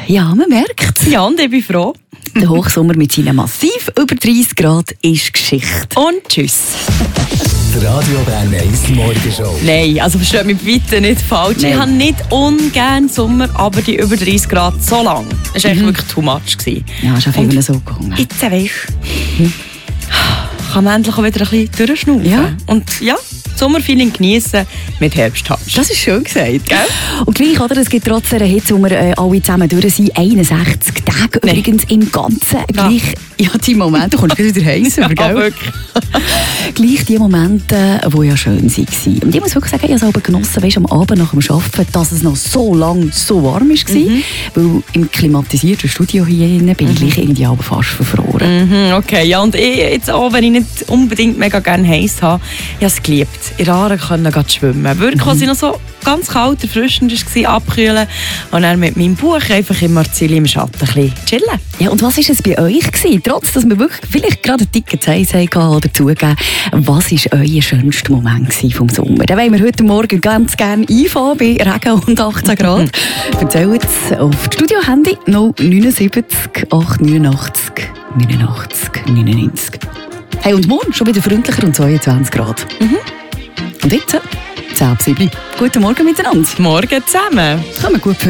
Ja, man merkt es. Ja, und ich bin froh. Der Hochsommer mit seinen massiv über 30 Grad ist Geschichte. Und tschüss. Die Radio Bern 1 Morgenshow. Nein, also versteht mich bitte nicht falsch. Nein. Ich habe nicht ungern Sommer, aber die über 30 Grad so lang. Das war eigentlich wirklich too much gewesen. Ja, ist auf jeden Fall so gegangen. Jetzt weisst du, kann man endlich auch wieder ein bisschen durchschnaufen. Ja. Und ja, Sommerfeeling genießen mit Herbsthapsch. Das ist schön gesagt. Gell? Und gleich, oder? Es gibt trotz dieser Hitze, wo wir alle zusammen durch sind, 61 Tage übrigens im Ganzen. Ja. Gleich, ja, die Momente, du kommst wieder heiß über, Ja, gell? wirklich. Gleich die Momente, die ja schön waren. Und ich muss wirklich sagen, ich habe es aber genossen, weißt, am Abend nach dem Arbeiten, dass es noch so lang so warm war. Weil im klimatisierten Studio hier innen bin ich gleich irgendwie aber fast verfroren. Mhm, okay, ja, und ich, jetzt auch, wenn ich nicht unbedingt mega gerne heiß habe, ich habe es geliebt. In Aare können gehen schwimmen. Wirklich, als ich noch so ganz kalt, erfrischend war, abkühlen und dann mit meinem Buch einfach im Marzili im Schatten ein bisschen chillen. Ja, und was war es bei euch gewesen? Trotz, dass wir wirklich vielleicht gerade ein Ticket haben oder zugeben, was war euer schönster Moment vom Sommer? Da wollen wir heute Morgen ganz gerne einfahren bei Regen und 18 Grad. Erzählt es auf das Studio-Handy 079 889 89 99. Hey, und morgen schon wieder freundlicher und 22 Grad. Und jetzt 10 ab 7. Guten Morgen miteinander. Morgen zusammen. Kommen gut